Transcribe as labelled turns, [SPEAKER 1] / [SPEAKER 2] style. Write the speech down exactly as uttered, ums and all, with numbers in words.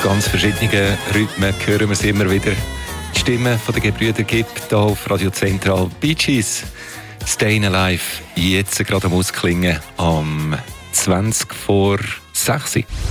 [SPEAKER 1] ganz verschiedenen Rhythmen hören wir es immer wieder. Die Stimme von den Gebrüder Gibb hier auf Radio Zentral. Bee Gees, Stayin' Alive, jetzt gerade am Ausklingen am zwanzig vor sechs.